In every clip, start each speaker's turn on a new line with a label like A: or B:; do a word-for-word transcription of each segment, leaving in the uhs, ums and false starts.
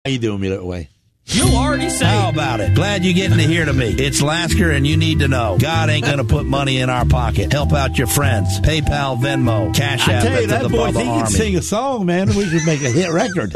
A: you doing me that way?
B: You already say.
C: How about it? Glad you're getting to hear to me. It's Lasker, and you need to know. God ain't going to put money in our pocket. Help out your friends. PayPal, Venmo, Cash App.
A: I tell you, that
C: the
A: boy,
C: Bubba
A: he can
C: Army.
A: sing a song, man. We could make a hit record.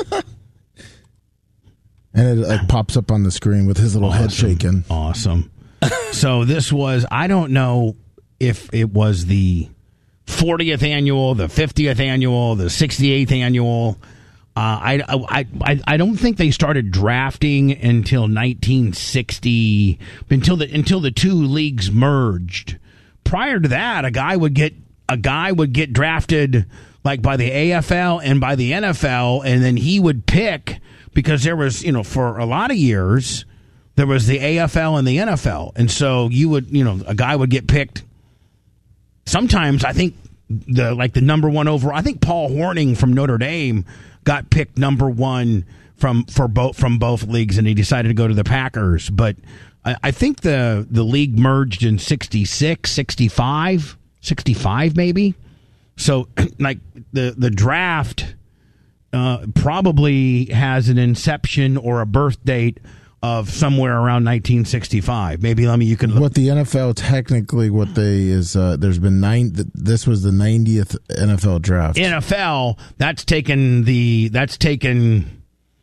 D: And it like pops up on the screen with his little
E: awesome.
D: head shaking.
E: Awesome. So this was, I don't know if it was the fortieth annual, the fiftieth annual, the sixty-eighth annual. Uh, I, I, I, I don't think they started drafting until nineteen sixty, until the until the two leagues merged. Prior to that, a guy would get a guy would get drafted like by the A F L and by the N F L, and then he would pick, because there was, you know, for a lot of years there was the A F L and the N F L, and so you would, you know, a guy would get picked. Sometimes I think the like the number one overall. I think Paul Hornung from Notre Dame got picked number one from for both from both leagues, and he decided to go to the Packers. But I, I think the the league merged in sixty-six, sixty-five, sixty-five maybe. So like the the draft uh, probably has an inception or a birth date of somewhere around nineteen sixty-five. Maybe let me you can look.
D: What the N F L technically what they is uh, there's been nine. This was the ninetieth N F L draft.
E: N F L that's taken the that's taken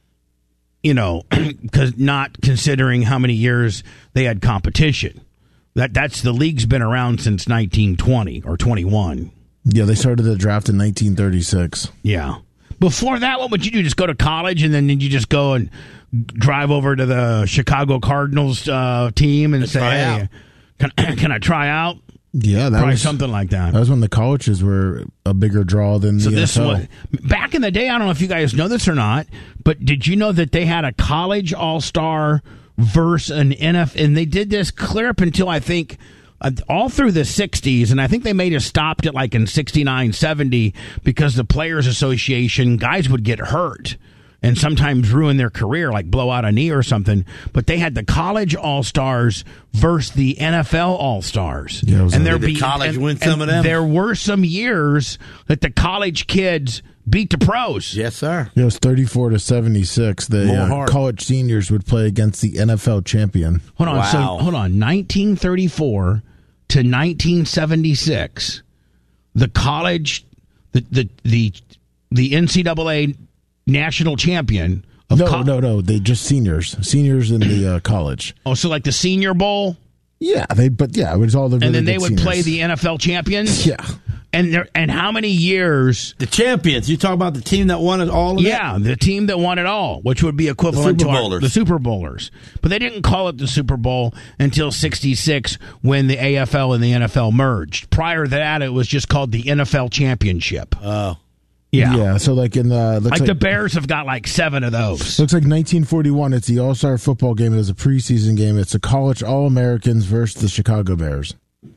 E: you know because not considering how many years they had competition. That that's the league's been around since nineteen twenty or twenty-one.
D: Yeah, they started the draft in nineteen thirty-six.
E: Yeah. Before that, what would you do? Just go to college, and then did you just go and drive over to the Chicago Cardinals uh, team and
A: Let's
E: say,
A: try
E: "Hey,
A: out.
E: can, can I try out?"
D: Yeah, that
E: Probably
D: was
E: something like that.
D: That was when the colleges were a bigger draw than
E: So
D: the
E: this
D: N F L.
E: was back in the day. I don't know if you guys know this or not, but did you know that they had a college all-star versus an N F L, and they did this clear up until I think uh, all through the sixties, and I think they may have stopped it like in sixty-nine, seventy because the Players Association guys would get hurt and sometimes ruin their career, like blow out a knee or something. But they had the college all-stars versus the N F L all-stars.
D: Yeah, it was
E: and
D: like-
E: there
A: Did the
E: be-
A: college
E: and-
A: win some
E: and
A: of them?
E: There were some years that the college kids beat the pros.
A: Yes, sir.
D: It was thirty-four to seventy-six. The
A: More
D: uh,
A: heart.
D: college seniors would play against the N F L champion.
E: Hold on,
A: Wow.
E: so hold on. nineteen thirty-four to nineteen seventy-six, the college, the the the, the N C double A national champion of
D: No,
E: co-
D: no, no. They just seniors, seniors in the uh, college.
E: Oh, so like the Senior Bowl,
D: Yeah, they. But yeah, it was all the. Really
E: and then they
D: good
E: would
D: seniors.
E: play the N F L champions.
D: Yeah,
E: and there, and how many years?
A: The champions. You talk about the team that won it all of
E: Yeah, the team that won it all, which would be equivalent
A: The Super
E: to our-
A: Bowlers.
E: the Super Bowlers. But they didn't call it the Super Bowl until sixty-six when the A F L and the N F L merged. Prior to that, it was just called the N F L Championship.
A: that? Oh.
E: Yeah.
D: yeah. So like in the looks
E: Like,
D: like,
E: the Bears have got like seven of those.
D: looks like nineteen forty-one. It's the All Star football game. It was a preseason game. It's the college All Americans versus the Chicago Bears.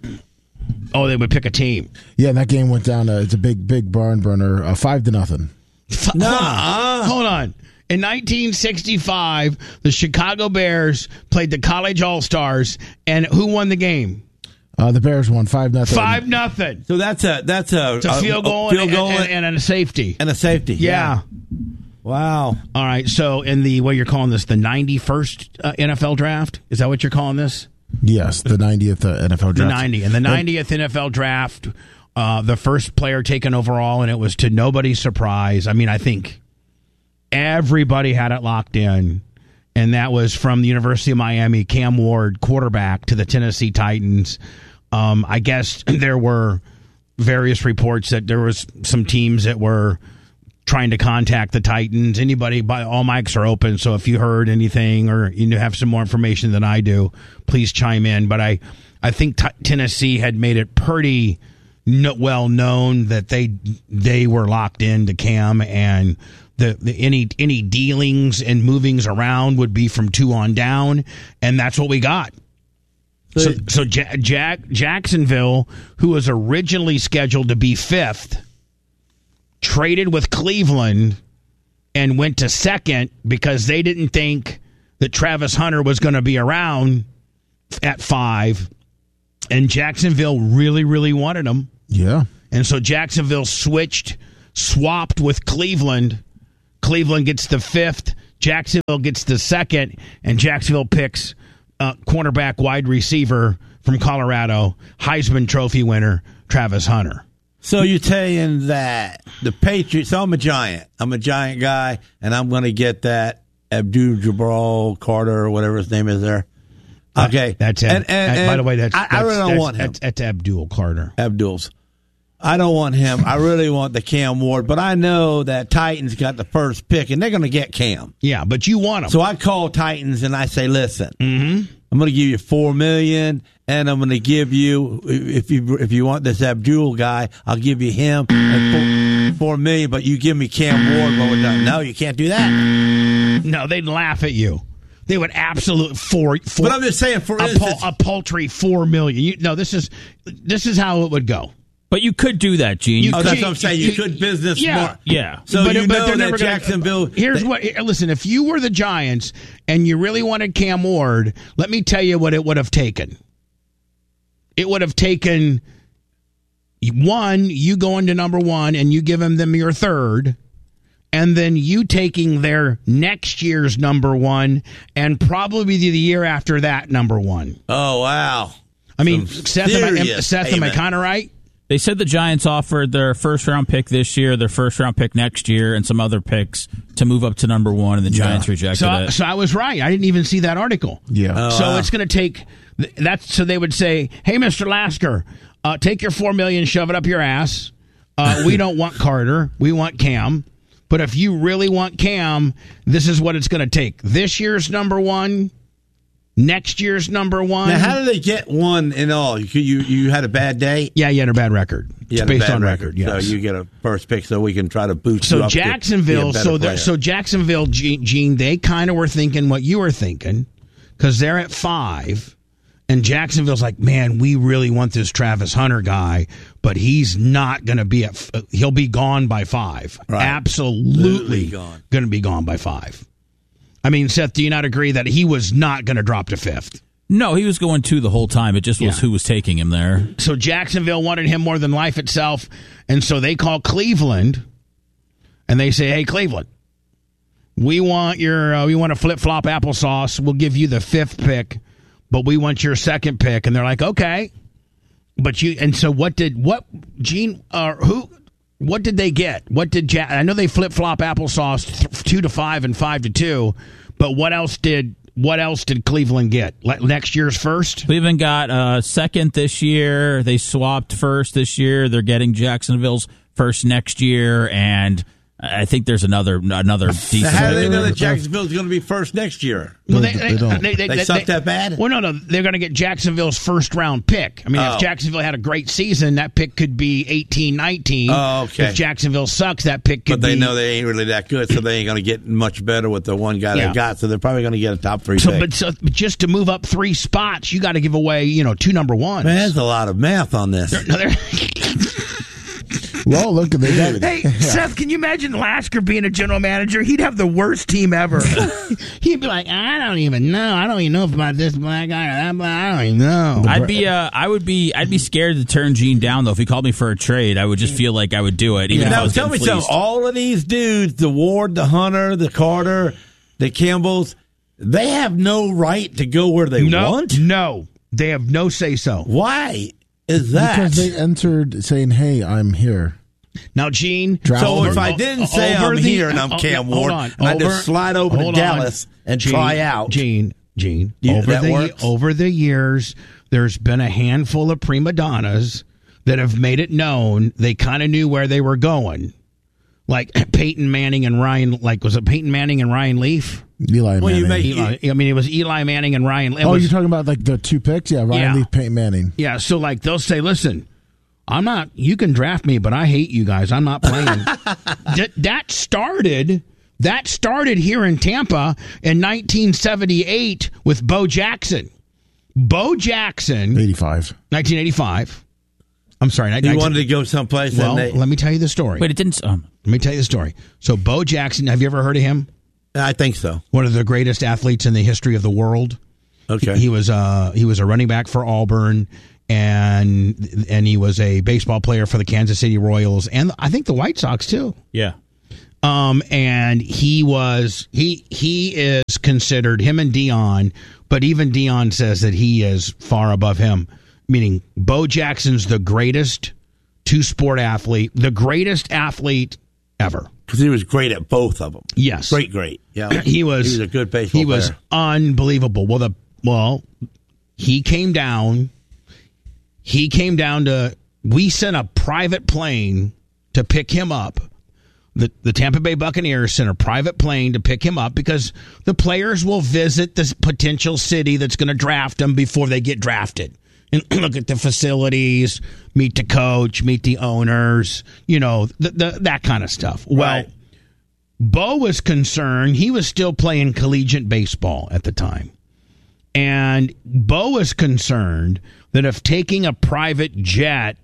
E: Oh, they would pick a team.
D: Yeah, and that game went down. Uh, it's a big, big barn burner, uh, five to nothing.
E: Hold on. Hold on. In nineteen sixty-five, the Chicago Bears played the College All-Stars, and who won the game?
D: Uh, the Bears won five nothing.
E: Five nothing.
A: So that's a that's a,
E: It's a field goal,
A: field
E: and,
A: goal
E: and, and, and a safety.
A: and a safety.
E: Yeah.
A: Wow.
E: All right. So in the, what you're calling this, the ninety-first uh, N F L draft? Is that what you're calling this?
D: Yes, the ninetieth uh, N F L
E: The
D: draft.
E: ninety. And the ninetieth N F L draft, uh, the first player taken overall, and it was to nobody's surprise. I mean, I think everybody had it locked in, and that was from the University of Miami, Cam Ward, quarterback to the Tennessee Titans. Um, I guess there were various reports that there was some teams that were trying to contact the Titans. Anybody, by all mics are open, so if you heard anything or you have some more information than I do, please chime in. But I, I think t- Tennessee had made it pretty no, well known that they they were locked into Cam, and the, the any any dealings and movings around would be from two on down, and that's what we got. So, so ja- Jack Jacksonville, who was originally scheduled to be fifth, traded with Cleveland and went to second because they didn't think that Travis Hunter was going to be around at five, and Jacksonville really, really wanted him.
D: Yeah.
E: And so Jacksonville switched, swapped with Cleveland. Cleveland gets the fifth. Jacksonville gets the second, and Jacksonville picks uh, cornerback wide receiver from Colorado, Heisman Trophy winner, Travis Hunter.
A: So you're saying that the Patriots, so I'm a giant. I'm a giant guy, and I'm going to get that Abdul-Jabbar Carter or whatever his name is there. Okay.
E: Uh, that's Ab-
A: and, and, and
E: By the way, that's,
A: I,
E: that's
A: I really don't
E: that's,
A: want him.
E: That's, that's Abdul Carter.
A: Abdul's. I don't want him. I really want the Cam Ward, but I know that Titans got the first pick, and they're going to get Cam.
E: Yeah, but you want him.
A: So I call Titans, and I say, listen,
E: mm-hmm.
A: I'm going to give you four million dollars, and I'm going to give you, if you if you want this Abdul guy, I'll give you him and four, four million dollars, but you give me Cam Ward when we're done. No, you can't do that.
E: No, they'd laugh at you. They would absolutely four. four
A: but I'm just saying, for
E: a,
A: instance,
E: pul- a paltry four million. You, no, this is this is how it would go.
B: But you could do that, Gene. You
A: oh,
B: could,
A: that's what I'm saying. You, you could business
E: yeah,
A: more.
B: Yeah.
A: So
E: but,
A: you
E: but
A: know
E: they're
A: that
E: never
A: Jacksonville.
E: Gonna, here's
A: they,
E: what. Listen, if you were the Giants and you really wanted Cam Ward, let me tell you what it would have taken. It would have taken one, you going to number one, and you giving them your third. And then you taking their next year's number one and probably the year after that number one.
A: Oh, wow.
E: I mean,
A: Some
E: Seth, am I, Seth, am I
A: payment.
E: kind of right?
B: They said the Giants offered their first round pick this year, their first round pick next year, and some other picks to move up to number one, and the Giants
D: Yeah.
B: rejected
E: So,
B: it.
E: so I was right. I didn't even see that article.
D: Yeah.
A: Oh,
E: so
A: wow.
E: it's going to take that's so they would say, "Hey, Mister Lasker, uh, take your four million, shove it up your ass. Uh, we don't want Carter. We want Cam. But if you really want Cam, this is what it's going to take. This year's number one, next year's number one.
A: Now, how did they get one in all? You you, you had a bad day?
E: Yeah, you had a bad record.
A: You
E: It's
A: had a
E: based
A: bad
E: on record. Yes.
A: So you get a first pick so we can try to boost you
E: So
A: up to be
E: Jacksonville,
A: a better
E: so
A: player.
E: so Jacksonville, Gene, Gene they kind of were thinking what you were thinking because they're at five, and Jacksonville's like, man, we really want this Travis Hunter guy, but he's not going to be at. He'll be gone by five.
A: Right.
E: Absolutely
A: gone.
E: going to be gone by five. I mean, Seth, do you not agree that he was not going to drop to fifth?
B: No, he was going two the whole time. It just was
E: Yeah.
B: who was taking him there.
E: So Jacksonville wanted him more than life itself, and so they call Cleveland, and they say, "Hey, Cleveland, we want your, uh, we want to flip flop applesauce. We'll give you the fifth pick, but we want your second pick." And they're like, "Okay," but you. And so what did what Gene? Uh, who? What did they get? What did ja- I know they flip flop applesauce th- two to five and five to two, but what else did? What else did Cleveland get? Like next year's first?
B: Cleveland got uh, second this year. They swapped first this year. They're getting Jacksonville's first next year, and I think there's another another decent.
A: Now, how do they
B: pick.
A: know that Jacksonville's going to be first next year?
E: Well,
D: They- they don't.
A: They suck that bad?
E: Well, no, no. They're going to get Jacksonville's first round pick. I mean,
A: Oh.
E: if Jacksonville had a great season, that pick could be eighteen nineteen.
A: Oh, okay.
E: If Jacksonville sucks, that pick could
A: But they
E: be.
A: know they ain't really that good, so they ain't going to get much better with the one guy
E: Yeah.
A: they got. So they're probably going to get a top three
E: So,
A: pick.
E: but, so, but just to move up three spots, you got to give away, you know, two number ones.
A: Man, there's a lot of math on this.
E: No, they're-
D: Well, look, they got
E: Hey, Seth, can you imagine Lasker being a general manager? He'd have the worst team ever. He'd be like, I don't even know. I don't even know about this black guy or that black. I don't even know.
B: I'd be, uh, I would be, I'd be scared to turn Gene down though. If he called me for a trade, I would just feel like I would do it, even if I
A: Now,
B: was
A: tell me
B: getting
A: something.
B: fleeced.
A: All of these dudes, the Ward, the Hunter, the Carter, the Campbells, they have no right to go where they
E: no,
A: want?
E: no. They have no say so.
A: Why is that?
D: because they entered saying, "Hey, I'm here."
E: Now, Gene.
D: Draft
A: So if
D: Over-
A: I didn't say
E: over
A: I'm
E: the-
A: here and I'm
E: oh,
A: Cam
E: hold
A: Ward,
E: on.
A: and I
E: Over-
A: just slide over to
E: hold on.
A: Dallas and
E: Gene,
A: try out.
E: Gene, Gene.
A: You-
E: over
A: that
E: the
A: works?
E: over the years, there's been a handful of prima donnas that have made it known they kind of knew where they were going, like Peyton Manning and Ryan. Like was it Peyton Manning and Ryan Leaf?
D: Eli
A: Well, you
D: Manning.
A: make-
E: Eli, I mean, it was Eli Manning and Ryan. It
D: oh,
E: was,
D: you're talking about like the two picks? Yeah, Ryan
E: Yeah.
D: Leaf, Peyton Manning.
E: Yeah, so like they'll say, listen, I'm not, you can draft me, but I hate you guys. I'm not playing. that, that started, that started here in Tampa in nineteen seventy-eight with Bo Jackson. Bo Jackson,
D: eighty-five.
E: nineteen eighty-five. I'm sorry.
A: He
E: nineteen
A: wanted to go someplace.
E: Well,
A: and they,
E: let me tell you the story.
B: Wait, it didn't. Um,
E: Let me tell you the story. So Bo Jackson, have you ever heard of him?
A: I think so.
E: One of the greatest athletes in the history of the world.
A: Okay.
E: He was uh he was a running back for Auburn, and and he was a baseball player for the Kansas City Royals, and I think the White Sox too.
B: yeah.
E: Um, and he was he he is considered, him and Dion, but even Dion says that he is far above him. Meaning, Bo Jackson's the greatest two-sport athlete, the greatest athlete ever.
A: Because he was great at both of them.
E: Yes,
A: great, great. Yeah,
E: he was.
A: He was a good baseball
E: He
A: player.
E: was unbelievable. Well, the well, he came down. He came down to. We sent a private plane to pick him up. The, the Tampa Bay Buccaneers sent a private plane to pick him up because the players will visit this potential city that's going to draft them before they get drafted. And look at the facilities, meet the coach, meet the owners, you know, the, the, that kind of stuff. Well,
A: Right.
E: Bo was concerned. He was still playing collegiate baseball at the time. And Bo was concerned that if taking a private jet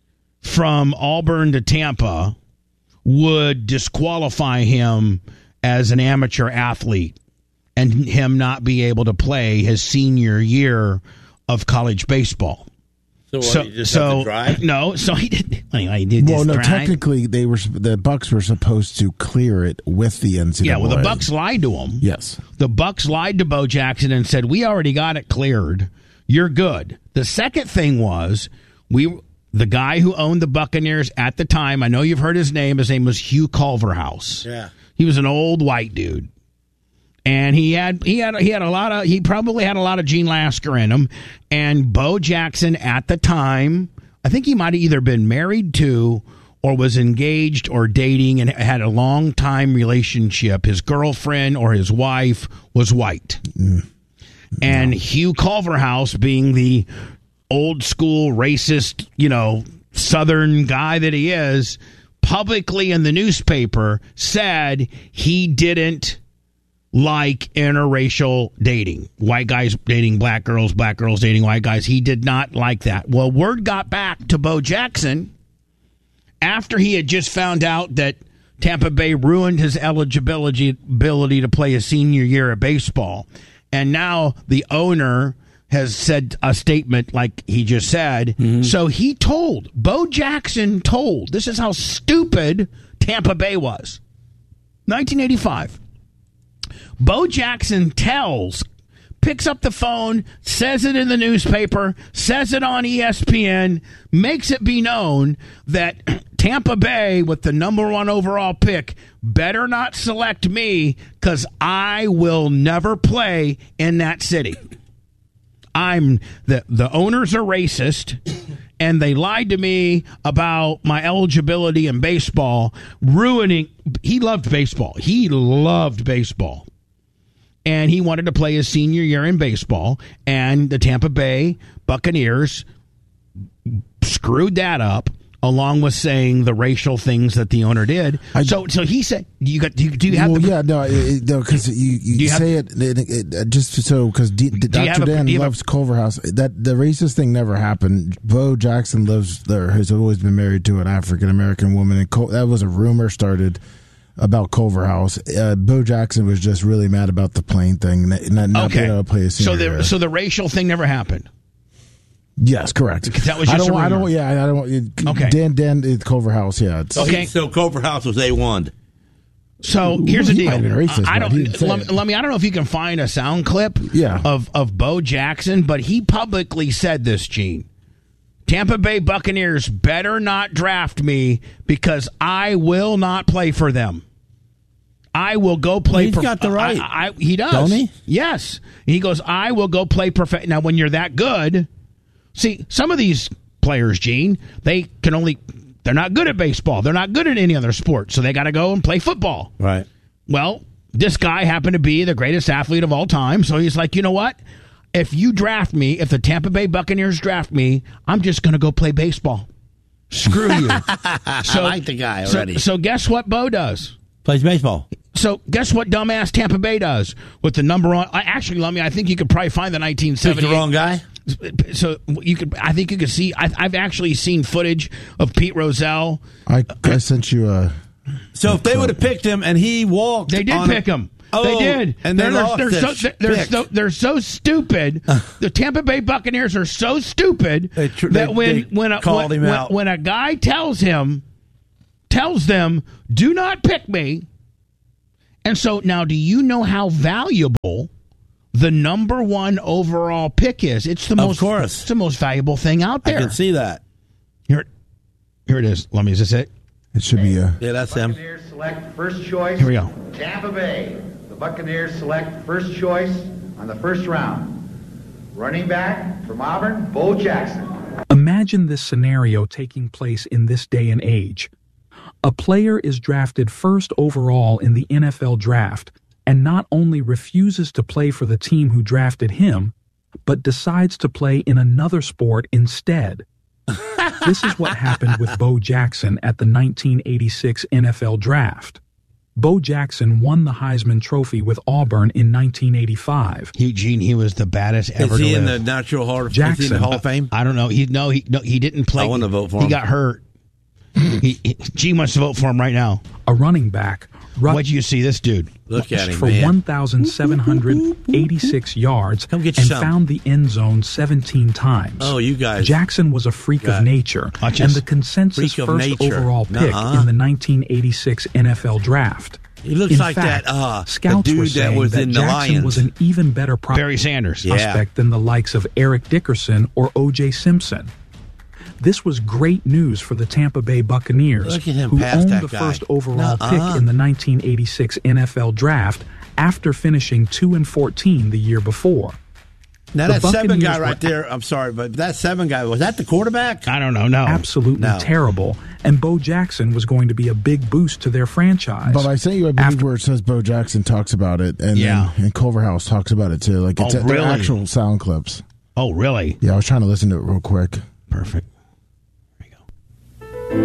E: from Auburn to Tampa would disqualify him as an amateur athlete and him not be able to play his senior year of college baseball.
A: So, what,
E: So,
A: he just had
E: so
A: to drive?
E: no, so he did. Anyway, he did
D: Well,
E: just
D: no,
E: drive.
D: technically they were the Bucks were supposed to clear it with the N C double A.
E: Yeah, well, the Bucks lied to him.
D: Yes.
E: The Bucks lied to Bo Jackson and said, "We already got it cleared. You're good." The second thing was we the guy who owned the Buccaneers at the time. I know you've heard his name. His name was Hugh Culverhouse.
A: Yeah.
E: He was an old white dude. And he had he had he had a lot of he probably had a lot of Gene Lasker in him. And Bo Jackson at the time, I think he might have either been married to or was engaged or dating and had a long time relationship. His girlfriend or his wife was white. Mm. And no. Hugh Culverhouse, being the old school racist, you know, Southern guy that he is, publicly in the newspaper said he didn't like interracial dating. White guys dating black girls, black girls dating white guys. He did not like that. Well, word got back to Bo Jackson after he had just found out that Tampa Bay ruined his eligibility ability to play his senior year of baseball. And now the owner has said a statement like he just said. Mm-hmm. So he told, Bo Jackson told, this is how stupid Tampa Bay was. nineteen eighty-five. Bo Jackson tells, picks up the phone, says it in the newspaper, says it on E S P N, makes it be known that Tampa Bay, with the number one overall pick, better not select me because I will never play in that city. I'm the the owners are racist, and they lied to me about my eligibility in baseball, ruining. He loved baseball. He loved baseball. And he wanted to play his senior year in baseball, and the Tampa Bay Buccaneers screwed that up, along with saying the racial things that the owner did. I, so, so he said, "Do you got? Do you, do you have?"
D: Well,
E: the,
D: yeah, no, it, no, because you, you, you say it, it, it, it just so because Doctor Dan
E: a,
D: loves Culverhouse. That the racist thing never happened. Bo Jackson lives there. Has always been married to an African American woman, and Col- that was a rumor started about Culverhouse. Uh, Bo Jackson was just really mad about the plane thing, not, not
E: okay.
D: being able to play a senior
E: so the
D: year.
E: so the racial thing never happened.
D: Yes, correct.
E: That was just
D: I don't.
E: a rumor.
D: I don't. Yeah, I don't. It,
E: okay.
D: Dan. Dan. It, Culverhouse. Yeah. It's,
A: So,
E: okay.
A: he, so Culverhouse was A one.
E: So here's the
D: He
E: deal.
D: might have been racist,
E: I
D: but
E: don't.
D: he didn't say
E: Let,
D: it.
E: let me. I don't know if you can find a sound clip.
D: Yeah.
E: Of of Bo Jackson, but he publicly said this, Gene. Tampa Bay Buccaneers better not draft me because I will not play for them. I will go play.
A: He's
E: prof-
A: got the right.
E: I, I, he does.
A: Don't he?
E: Yes. He goes, I will go play prof- Now, when you're that good, see, some of these players, Gene, they can only, they're not good at baseball. They're not good at any other sport. So they got to go and play football.
A: Right.
E: Well, this guy happened to be the greatest athlete of all time. So he's like, you know what? If you draft me, if the Tampa Bay Buccaneers draft me, I'm just going to go play baseball. Screw you. So,
A: I like the guy already.
E: So, so guess what Bo does?
A: Plays baseball.
E: So guess what dumbass Tampa Bay does with the number on? Actually, let me. I think you could probably find the nineteen seventy.
A: Pick the wrong guy.
E: So you could. I think you could see. I, I've actually seen footage of Pete Rozelle.
D: I I sent you a.
A: So if they would have picked him and he walked,
E: They did
A: on
E: pick him.
A: Oh,
E: they did,
A: and they're,
E: they're, they're,
A: they're,
E: so, they're, so, they're so stupid. The Tampa Bay Buccaneers are so stupid
A: They tr-
E: that
A: they-
E: when
A: they
E: when a,
A: called
E: when,
A: him
E: when,
A: out.
E: when a guy tells him tells them, do not pick me. And so now, do you know how valuable the number one overall pick is? It's the most,
A: of course.
E: It's the most valuable thing out there.
A: I can see that.
E: Here, here it is. Let me. Is this it?
D: It should be a.
A: Yeah, that's him.
F: Buccaneers select first choice.
E: Here we go.
F: Tampa Bay. The Buccaneers select first choice on the first round. Running back from Auburn, Bo Jackson.
G: Imagine this scenario taking place in this day and age. A player is drafted first overall in the N F L draft and not only refuses to play for the team who drafted him, but decides to play in another sport instead. This is what happened with Bo Jackson at the nineteen eighty-six N F L draft. Bo Jackson won the Heisman Trophy with Auburn in nineteen eighty-five.
E: Eugene, he was the baddest ever
A: Is he
E: to
A: in
E: live.
A: the Natural Hall of,
G: Jackson.
A: is he in the Hall of Fame?
E: I don't know. He no, he no, he didn't play.
A: I want to vote for
E: he
A: him.
E: He got hurt. he, he, Gene wants to vote for him right now.
G: A running back. Ru-
E: What'd you see this dude?
A: Look at him,
G: for
A: man.
G: one thousand seven hundred eighty-six yards
A: Come get you
G: and
A: some.
G: found the end zone seventeen times.
A: Oh, you guys.
G: Jackson was a freak
A: God.
G: of nature
E: Watch
G: and
E: this.
G: the consensus
A: Freak of
G: first
A: nature.
G: overall pick
A: Nuh-uh.
G: in the nineteen eighty-six N F L draft.
A: He looks
G: In
A: like
G: fact,
A: that, uh, the
G: scouts
A: dude
G: were
A: that
G: saying
A: was
G: that
A: in the
G: Jackson
A: Lions.
G: was an even better pro-
E: Barry Sanders.
A: Yeah.
G: prospect than the likes of Eric Dickerson or O J Simpson. This was great news for the Tampa Bay Buccaneers,
A: Look at him
G: who
A: pass
G: owned
A: that
G: the
A: guy.
G: first overall
A: Nuh-uh.
G: pick in the nineteen eighty-six N F L draft after finishing two and fourteen the year before.
A: Now,
G: The
A: that seven
G: Buccaneers
A: guy
G: were
A: right there, I'm sorry, but that seven guy, was that the quarterback?
E: I don't know. No.
G: Absolutely
A: No.
G: terrible, and Bo Jackson was going to be a big boost to their franchise.
D: But I sent you a believe
G: After-
D: where it says Bo Jackson talks about it, and
E: Yeah.
D: then, and Culverhouse talks about it too. Like it's
E: Oh,
D: they're
E: really?
D: actual sound clips.
E: Oh, really?
D: Yeah, I was trying to listen to it real quick.
E: Perfect. There you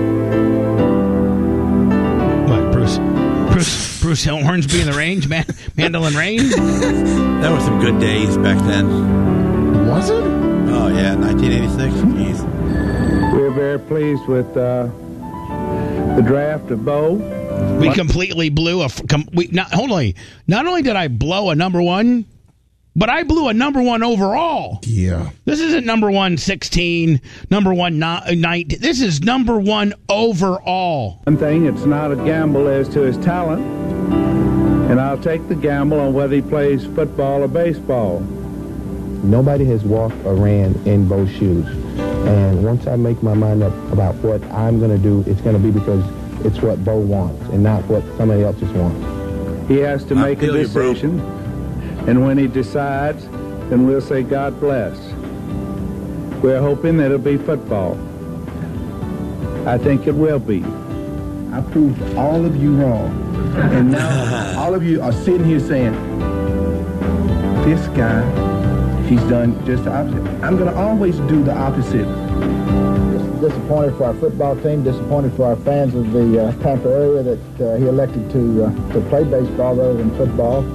E: go. What, Bruce? Bruce Bruce Hornsby in the range, man, Mandolin Rain.
A: There were some good days back then.
D: Was it?
A: Oh, yeah, nineteen eighty-six. Jeez.
H: We're very pleased with uh, the draft of Bo.
E: We completely blew a. Com, we not hold on. Not only did I blow a number one, but I blew a number one overall.
D: Yeah.
E: This isn't number one sixteen, number one nineteen. This is number one overall.
H: One thing, it's not a gamble as to his talent, and I'll take the gamble on whether he plays football or baseball.
I: Nobody has walked or ran in Bo's shoes. And once I make my mind up about what I'm going to do, it's going to be because it's what Bo wants and not what somebody else just wants.
H: He has to
A: I
H: make a
A: feel you, bro.
H: decision, and when he decides, then we'll say God bless. We're hoping that it'll be football. I think it will be.
I: I proved all of you wrong. And now all of you are sitting here saying, this guy, he's done just the opposite. I'm going to always do the opposite.
J: Disappointed for our football team, disappointed for our fans of the uh, Tampa area that uh, he elected to uh, to play baseball rather than football.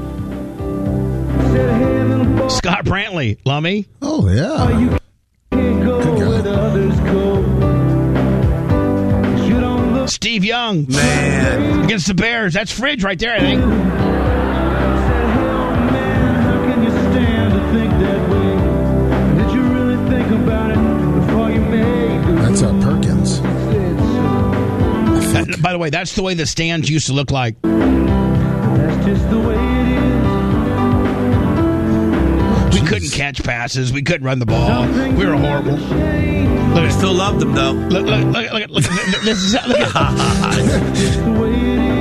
E: Scott Brantley, Lummy.
D: Oh yeah. Good guy.
E: Steve Young.
A: Man.
E: Against the Bears. That's Fridge right there, I think.
D: That's uh, Perkins.
E: That- by the way, that's the way the stands used to look like.
H: That's just the way it is.
E: We couldn't catch passes. We couldn't run the ball. We were horrible. Look
A: I
E: at
A: still loved him, though.
E: Look, look, look, look, look, look, this is, look at
H: Just the way it is.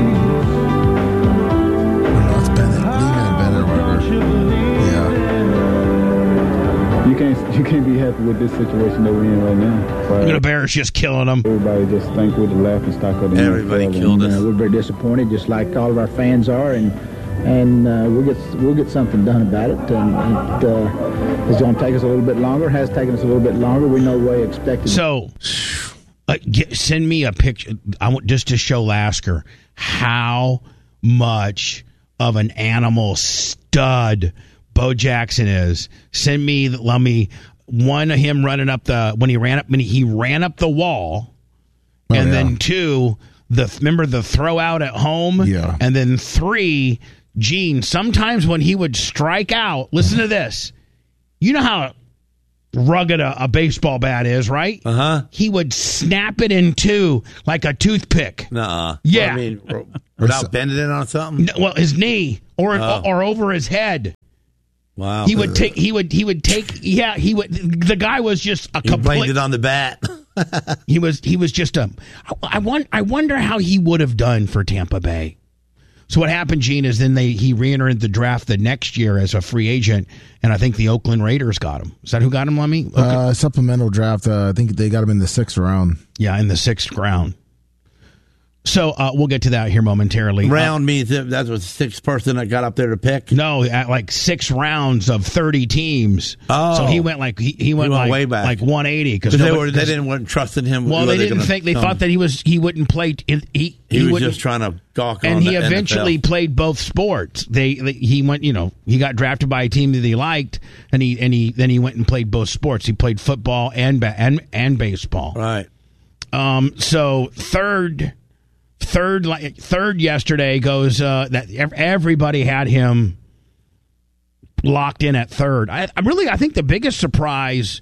D: Oh, it's Bennett. Lee-Man Bennett or whatever. Yeah.
J: You can't you can't be happy with this situation that we're in right now.
E: the Bears just killing them.
J: Everybody just think we're the laughing stock of the
A: Everybody
J: N F L,
A: killed
J: and,
A: us.
J: Uh, we're very disappointed, just like all of our fans are, and and uh, we'll get we'll get something done about it. And it uh, it's going to take us a little bit longer. Has taken us a little bit longer. We no way expected.
E: So, uh, get, send me a picture. I want just to show Lasker how much of an animal stud Bo Jackson is. Send me, let me one of him running up the when he ran up when he ran up the wall,
D: Oh,
E: and
D: yeah.
E: then two the remember the throw out at home,
D: Yeah.
E: and then three. Gene, sometimes when he would strike out, listen to this. You know how rugged a, a baseball bat is, right?
A: Uh huh.
E: He would snap it in two like a toothpick.
A: Nuh-uh.
E: Yeah.
A: Well, I mean, without bending it on something.
E: No, well, his knee or
A: Oh.
E: or over his head.
A: Wow.
E: He would take. He would. He would take. Yeah. He would. The guy was just a
A: He
E: complete.
A: blamed it on the bat.
E: He was. He was just a. I want. I wonder how he would have done for Tampa Bay. So what happened, Gene, is then they he re-entered the draft the next year as a free agent, and I think the Oakland Raiders got him. Is that who got him, Lummy?
D: Uh, supplemental draft. Uh, I think they got him in the sixth round.
E: Yeah, in the sixth round. So uh, we'll get to that here momentarily.
A: Round uh, means that was the sixth person that got up there to pick.
E: No, at like six rounds of thirty teams.
A: Oh,
E: so he went like he, he went,
A: he went
E: like
A: way back.
E: like one eighty because
A: they were they didn't want trusting him.
E: Well, they didn't think they
A: come.
E: thought that he was he wouldn't play. He he,
A: he was
E: wouldn't,
A: just trying to gawk on.
E: And he
A: the
E: eventually
A: N F L.
E: played both sports. They, they he went you know he got drafted by a team that he liked, and he and he then he went and played both sports. He played football and ba- and and baseball.
A: Right.
E: Um. So third. Third, third yesterday goes uh, that everybody had him locked in at third. I, I really, I think the biggest surprise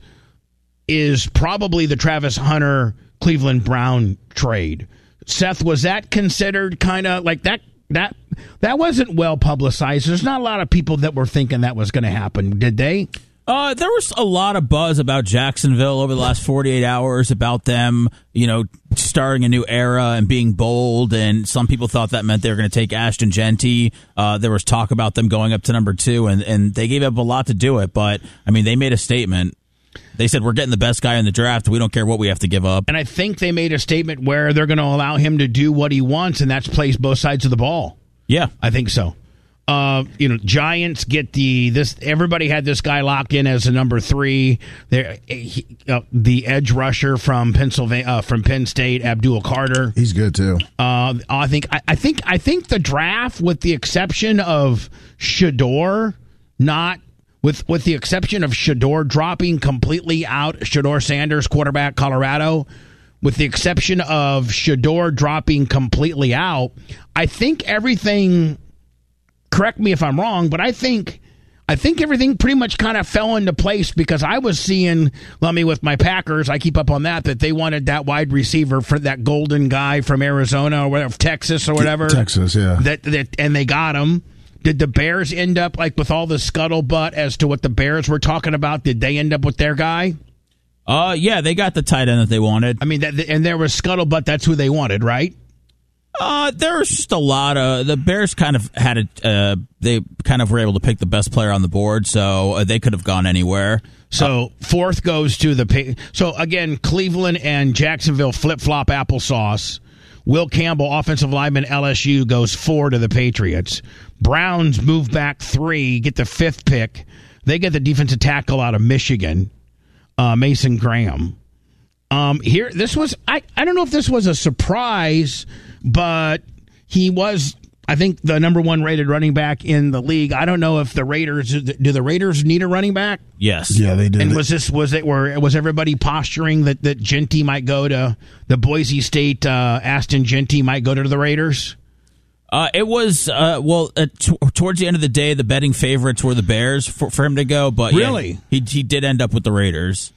E: is probably the Travis Hunter Cleveland Brown trade. Seth, was that considered kind of like that? That that wasn't well publicized. There's not a lot of people that were thinking that was going to happen. Did they?
B: Uh, there was a lot of buzz about Jacksonville over the last forty-eight hours about them, you know, starting a new era and being bold. And some people thought that meant they were going to take Ashton Genty. Uh, there was talk about them going up to number two, and, and they gave up a lot to do it. But, I mean, they made a statement. They said, we're getting the best guy in the draft. We don't care what we have to give up.
E: And I think they made a statement where they're going to allow him to do what he wants, and that's plays both sides of the ball.
B: Yeah.
E: I think so. Uh, you know, Giants get the this. Everybody had this guy locked in as a number three. There, uh, the edge rusher from Pennsylvania, uh, from Penn State, Abdul Carter.
D: He's good too.
E: Uh, I think. I, I think. I think the draft, with the exception of Shador, not with with the exception of Shador dropping completely out. Shador Sanders, quarterback, Colorado. With the exception of Shador dropping completely out, I think everything. Correct me if I'm wrong, but I think I think everything pretty much kind of fell into place because I was seeing, Lummy, with my Packers, I keep up on that, that they wanted that wide receiver for that golden guy from Arizona or whatever, Texas or whatever.
D: Texas, yeah.
E: That, that and they got him. Did the Bears end up, like with all the scuttlebutt as to what the Bears were talking about, did they end up with their guy?
B: Uh, yeah, they got the tight end that they wanted.
E: I mean, that, and there was scuttlebutt, that's who they wanted, right?
B: Uh, there was just a lot of the Bears kind of had a uh, they kind of were able to pick the best player on the board, so uh, they could have gone anywhere.
E: So fourth goes to the so again Cleveland and Jacksonville flip flop applesauce. Will Campbell, offensive lineman, L S U, goes four to the Patriots. Browns move back three, get the fifth pick. They get the defensive tackle out of Michigan, uh, Mason Graham. Um, here, this was I, I don't know if this was a surprise, but he was, I think, the number one rated running back in the league. I don't know if the Raiders do the Raiders need a running back?
B: Yes,
D: yeah, they do.
E: And was this was it where was everybody posturing that that Genty might go to the Boise State? Uh, Ashton Genty might go to the Raiders.
B: Uh, it was uh, well uh, t- towards the end of the day, the betting favorites were the Bears for, for him to go, but
E: really,
B: yeah, he he did end up with the Raiders.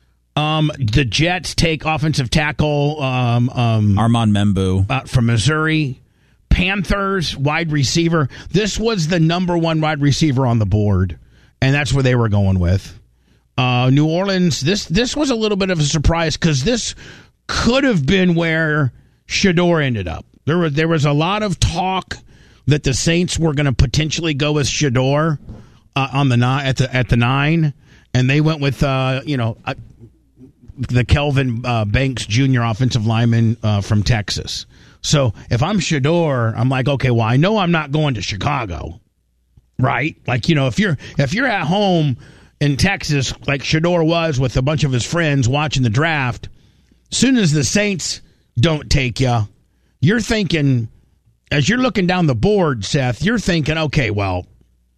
E: Um, the Jets take offensive tackle um, um,
B: Armand Membu
E: uh, from Missouri. Panthers wide receiver. This was the number one wide receiver on the board, and that's where they were going with. Uh, New Orleans. This this was a little bit of a surprise because this could have been where Shador ended up. There was there was a lot of talk that the Saints were going to potentially go with Shador uh, on the nine at the at the nine, and they went with uh, you know. Uh, the Kelvin uh, Banks Junior offensive lineman uh, from Texas. So if I'm Shador, I'm like, okay, well, I know I'm not going to Chicago, right? Like, you know, if you're if you're at home in Texas, like Shador was with a bunch of his friends watching the draft, as soon as the Saints don't take you, you're thinking, as you're looking down the board, Seth, you're thinking, okay, well,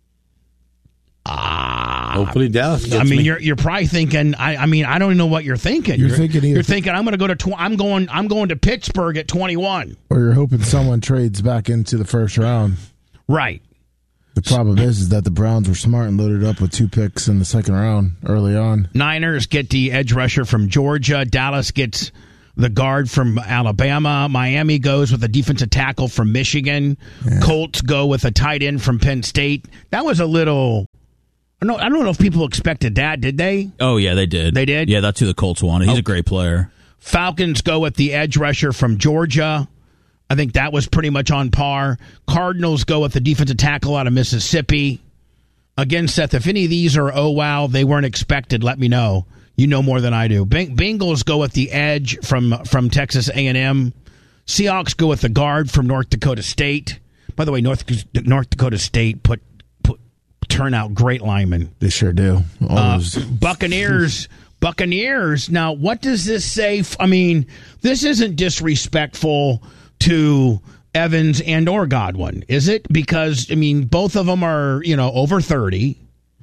E: ah,
A: hopefully Dallas gets
E: I mean,
A: me.
E: you're you're probably thinking. I, I mean, I don't know what you're thinking.
D: You're thinking either-
E: You're thinking I'm going to go to. Tw- I'm going. I'm going to Pittsburgh at twenty-one.
D: Or you're hoping someone trades back into the first round.
E: Right.
D: The problem is, is that the Browns were smart and loaded up with two picks in the second round early on.
E: Niners get the edge rusher from Georgia. Dallas gets the guard from Alabama. Miami goes with a defensive tackle from Michigan. Yeah. Colts go with a tight end from Penn State. That was a little... I don't, I don't know if people expected that, did they?
B: Oh, yeah, they did.
E: They did?
B: Yeah, that's who the Colts wanted. He's oh. a great player.
E: Falcons go with the edge rusher from Georgia. I think that was pretty much on par. Cardinals go with the defensive tackle out of Mississippi. Again, Seth, if any of these are, oh, wow, they weren't expected, let me know. You know more than I do. Bengals go with the edge from, from Texas A and M. Seahawks go with the guard from North Dakota State. By the way, North, North Dakota State put, put turn out great linemen.
D: They sure do.
E: Uh, Buccaneers... Buccaneers. Now, what does this say? I mean, this isn't disrespectful to Evans and or Godwin, is it? Because, I mean, both of them are, you know, over thirty.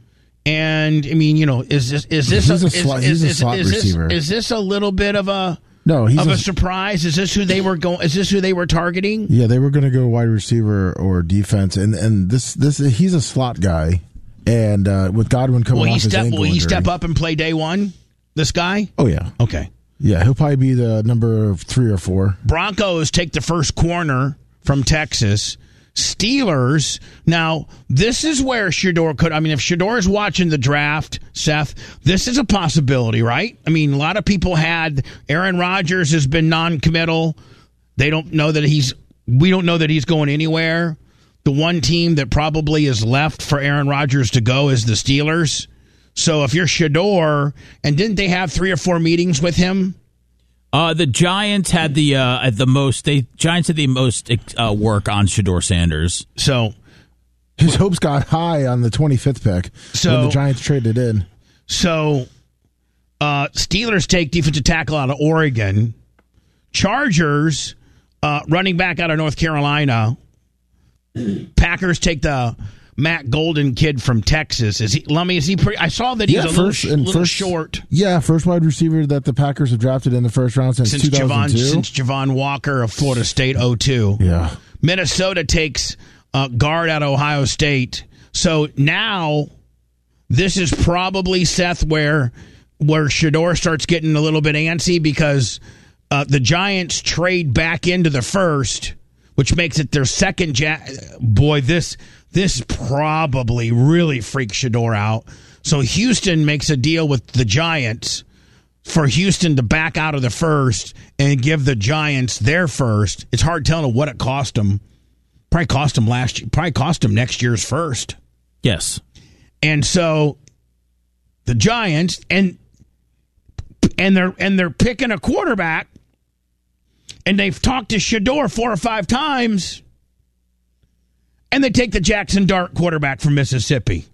E: And, I mean, you know, is this is this
D: he's
E: a,
D: a slot,
E: is,
D: he's
E: is,
D: a slot
E: is,
D: receiver.
E: This, is this a little bit of a
D: no, he's
E: of a,
D: a
E: surprise? Is this who they were going? Is this who they were targeting?
D: Yeah, they were going to go wide receiver or defense, and and this this he's a slot guy. And uh, with Godwin coming
E: will
D: off
E: he
D: his
E: step,
D: ankle
E: will he
D: injury,
E: step up and play day one? This guy?
D: Oh, yeah.
E: Okay.
D: Yeah, he'll probably be the number three or four.
E: Broncos take the first corner from Texas. Steelers. Now, this is where Shedeur could... I mean, if Shedeur is watching the draft, Seth, this is a possibility, right? I mean, a lot of people had... Aaron Rodgers has been non-committal. They don't know that he's... We don't know that he's going anywhere. The one team that probably is left for Aaron Rodgers to go is the Steelers. So if you're Shedeur, and didn't they have three or four meetings with him?
B: Uh, the Giants had the uh, the most. They Giants had the most uh, work on Shedeur Sanders.
E: So
D: his hopes got high on the twenty-fifth pick
E: so,
D: when the Giants traded in.
E: So uh, Steelers take defensive tackle out of Oregon. Chargers uh, running back out of North Carolina. Packers take the Matt Golden kid from Texas. Is he? Lummy, is he pretty? I saw that he's
D: yeah,
E: a
D: first,
E: little, little
D: first,
E: short.
D: Yeah, first wide receiver that the Packers have drafted in the first round since,
E: since
D: two thousand two.
E: Javon, since Javon Walker of Florida State, oh two.
D: Yeah.
E: Minnesota takes uh, guard out of Ohio State. So now this is probably, Seth, where where Shedeur starts getting a little bit antsy because uh, the Giants trade back into the first, which makes it their second. Ja- Boy, this this probably really freaks Shedeur out. So Houston makes a deal with the Giants for Houston to back out of the first and give the Giants their first. It's hard telling what it cost them. Probably cost them last year. Probably cost them next year's first.
B: Yes.
E: And so the Giants and and they're and they're picking a quarterback. And they've talked to Shedeur four or five times, and they take the Jackson Dart quarterback from Mississippi.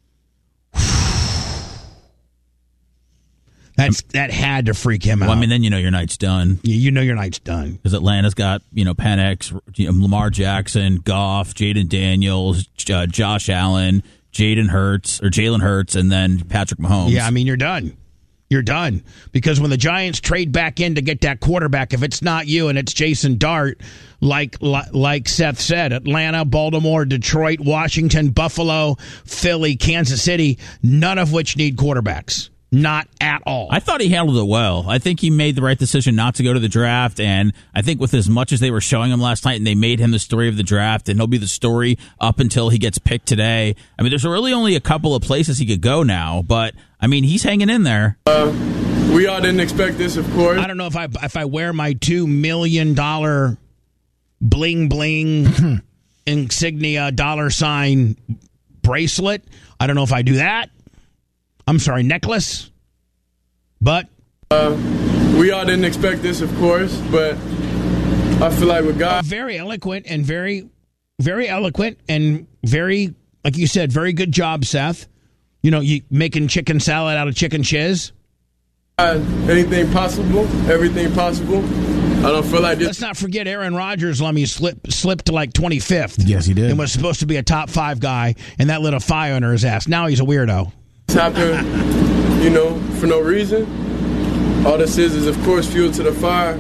E: That's that had to freak him
B: well,
E: out.
B: I mean, then you know your night's done.
E: You, you know your night's done
B: because Atlanta's got you know Penix, you know, Lamar Jackson, Goff, Jaden Daniels, uh, Josh Allen, Jaden Hurts or Jalen Hurts, and then Patrick Mahomes.
E: Yeah, I mean you're done. You're done. Because when the Giants trade back in to get that quarterback, if it's not you and it's Jason Dart, like like Seth said, Atlanta, Baltimore, Detroit, Washington, Buffalo, Philly, Kansas City, none of which need quarterbacks. Not at all.
B: I thought he handled it well. I think he made the right decision not to go to the draft, and I think with as much as they were showing him last night, and they made him the story of the draft, and he'll be the story up until he gets picked today. I mean, there's really only a couple of places he could go now, but, I mean, he's hanging in there.
K: Uh, we all didn't expect this, of course.
E: I don't know if I if I wear my two million dollars bling-bling insignia dollar sign bracelet. I don't know if I do that. I'm sorry, necklace. But
K: uh, we all didn't expect this, of course, but I feel like with God,
E: very eloquent and very, very eloquent and very, like you said, very good job, Seth. You know, you making chicken salad out of chicken shiz.
K: Uh, anything possible, everything possible. I don't feel like this.
E: Let's not forget Aaron Rodgers. Let me slip slipped to like twenty-fifth.
D: Yes, he did,
E: and was supposed to be a top five guy, and that lit a fire under his ass. Now he's a weirdo.
K: It's happened, you know, for no reason. All this is is, of course, fuel to the fire.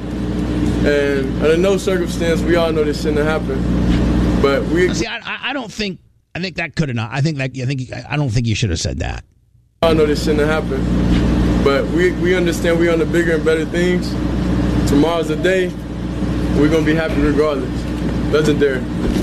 K: And under no circumstance, we all know this shouldn't have happened. But we
E: see. I, I don't think I think that could have not. I think that. I think. I don't think you should have said that.
K: I know this shouldn't have happened, but we we understand we on the bigger and better things. Tomorrow's the day. We're gonna be happy regardless. Legendary.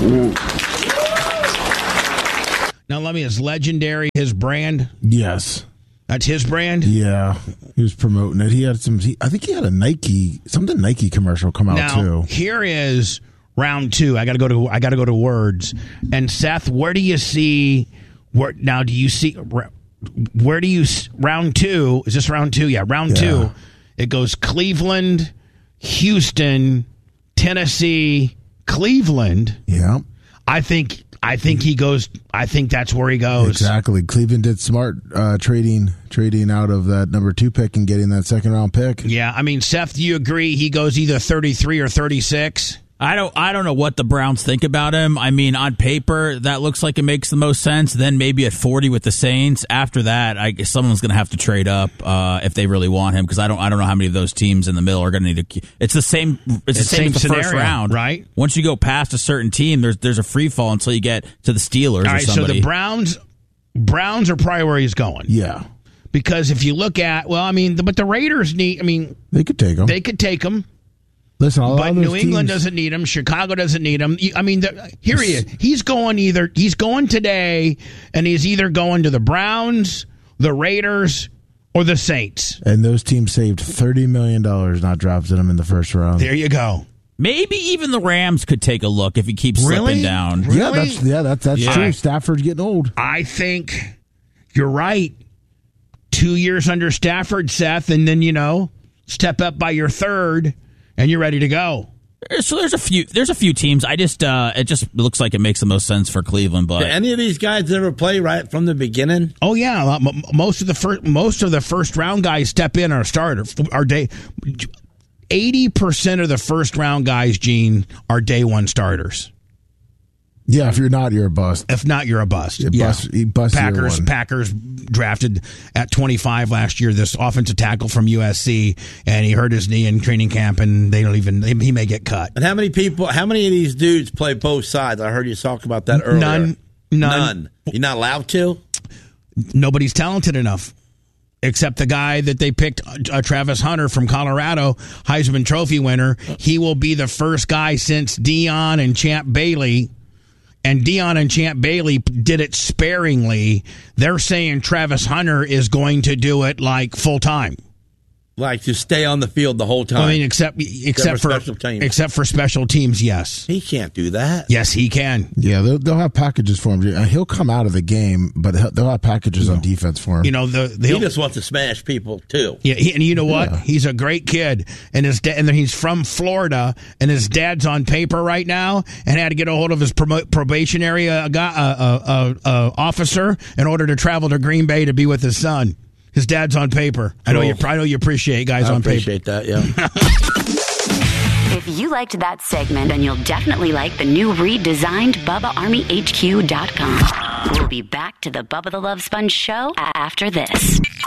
E: Now, let me. Is legendary his brand?
D: Yes.
E: That's his brand?
D: Yeah. He was promoting it. He had some, he, I think he had a Nike, something Nike commercial come out
E: now,
D: too.
E: Here is round two. I got to go to, I got to go to words. And Seth, where do you see, where, now do you see, where do you, round two, is this round two? Yeah, round
D: Yeah.
E: two. It goes Cleveland, Houston, Tennessee, Cleveland.
D: Yeah.
E: I think, I think he goes. I think that's where he goes.
D: Exactly. Cleveland did smart uh, trading trading out of that number two pick and getting that second round pick.
E: Yeah, I mean, Seth, do you agree he goes either thirty-three or thirty-six?
B: I don't I don't know what the Browns think about him. I mean, on paper, that looks like it makes the most sense. Then maybe at forty with the Saints. After that, I guess someone's going to have to trade up uh, if they really want him, because I don't I don't know how many of those teams in the middle are going to need to. It's the same. It's, it's the same, same as the
E: scenario,
B: first round,
E: right?
B: Once you go past a certain team, there's there's a free fall until you get to the Steelers.
E: All right,
B: or somebody.
E: so the Browns Browns are probably where he's going.
D: Yeah,
E: because if you look at, well, I mean, but the Raiders need. I mean,
D: they could take him.
E: They could take him.
D: Listen, all
E: but New England
D: teams.
E: doesn't need him. Chicago doesn't need him. I mean, the, here he is. He's going either. He's going today, and he's either going to the Browns, the Raiders, or the Saints.
D: And those teams saved thirty million dollars not drafting him in the first round.
E: There you go.
B: Maybe even the Rams could take a look if he keeps
E: really?
B: slipping down.
E: Really?
D: Yeah, that's yeah, that's that's
E: yeah.
D: true. Stafford's getting old.
E: I think you're right. Two years under Stafford, Seth, and then you know, step up by your third. And you're ready to go.
B: So there's a few. There's a few teams. I just. Uh, it just looks like it makes the most sense for Cleveland. But
A: did any of these guys ever play right from the beginning?
E: Oh yeah, most of the first most of the first round guys step in are starter. Are day eighty percent of the first round guys, Gene, are day one starters.
D: Yeah, if you're not, you're a bust.
E: If not, you're a bust.
D: You
E: yeah.
D: bust, you bust
E: Packers
D: one.
E: Packers drafted at twenty-five last year this offensive tackle from U S C, and he hurt his knee in training camp, and they don't even he may get cut.
A: And how many people? How many of these dudes play both sides? I heard you talk about that earlier.
E: None. None.
A: None. You're not allowed to.
E: Nobody's talented enough. Except the guy that they picked, uh, Travis Hunter from Colorado, Heisman Trophy winner. He will be the first guy since Deion and Champ Bailey. And Deion and Champ Bailey did it sparingly. They're saying Travis Hunter is going to do it like full time.
A: Like to stay on the field the whole time.
E: I mean, except except for
A: special teams.
E: except for special teams, yes.
A: He can't do that.
E: Yes, he can.
D: Yeah, they'll, they'll have packages for him. He'll come out of the game, but they'll have packages on defense for him.
E: You know, the, the
A: he just wants to smash people too.
E: Yeah, he, and you know what?
D: Yeah.
E: He's a great kid, and his da- and he's from Florida, and his dad's on paper right now, and had to get a hold of his promo- probationary uh, guy, uh, uh, uh, uh, officer in order to travel to Green Bay to be with his son. His dad's on paper. I know
A: Cool.
E: you. I know you appreciate guys
A: I
E: on
A: appreciate
E: paper.
A: Appreciate that. Yeah.
L: If you liked that segment, then you'll definitely like the new redesigned Bubba Army H Q dot com. We'll be back to the Bubba the Love Sponge show after this.